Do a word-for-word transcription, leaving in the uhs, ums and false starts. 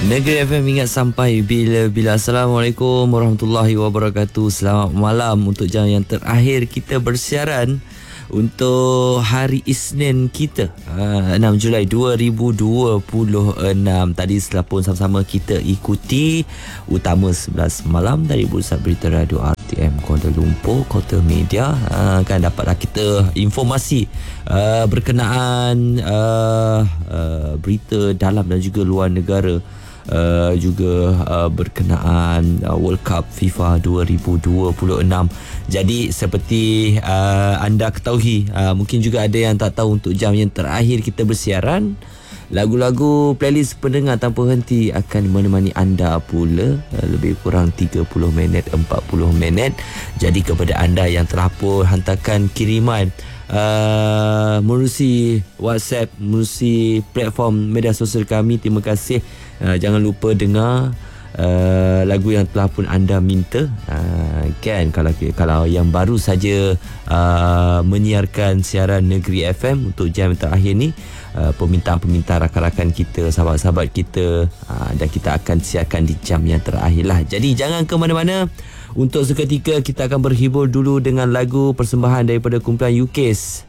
Negeri F M ingat sampai bila-bila. Assalamualaikum warahmatullahi wabarakatuh. Selamat malam untuk jam yang terakhir kita bersiaran untuk hari Isnin kita, uh, enam Julai dua ribu dua puluh enam. Tadi setelah pun sama-sama kita ikuti utama sebelas malam dari Bursa Berita Radio R T M Kuala Lumpur, Kota Media. uh, Kan dapatlah kita informasi uh, berkenaan uh, uh, berita dalam dan juga luar negara. Uh, juga uh, berkenaan uh, World Cup FIFA dua ribu dua puluh enam. Jadi seperti uh, anda ketahui, uh, mungkin juga ada yang tak tahu, untuk jam yang terakhir kita bersiaran, lagu-lagu playlist pendengar tanpa henti akan menemani anda pula uh, lebih kurang tiga puluh minit, empat puluh minit. Jadi kepada anda yang telah pun hantarkan kiriman uh, menerusi WhatsApp, menerusi platform media sosial kami, terima kasih. Uh, jangan lupa dengar uh, lagu yang telah pun anda minta. Uh, kan kalau kalau yang baru saja uh, menyiarkan siaran Negeri F M untuk jam terakhir ni, uh, permintaan-permintaan rakan-rakan kita, sahabat-sahabat kita, uh, dan kita akan siarkan di jam yang terakhir lah. Jadi jangan ke mana-mana. Untuk seketika kita akan berhibur dulu dengan lagu persembahan daripada kumpulan U K S